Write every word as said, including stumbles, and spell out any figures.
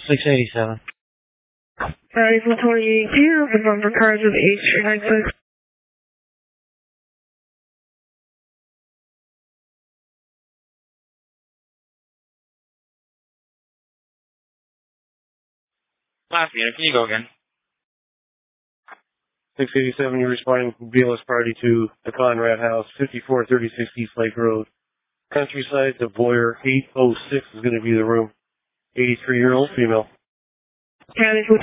six eighty-seven. Alright, April twenty eighteen, the number cards with H three nine six. Last unit, can you go again? six eighty-seven, you're responding from B L S Party to the Conrad House, fifty-four thirty-six East Lake Road. Countryside, the Boyer, eight oh six is going to be the room. eighty-three-year-old female. Alright, April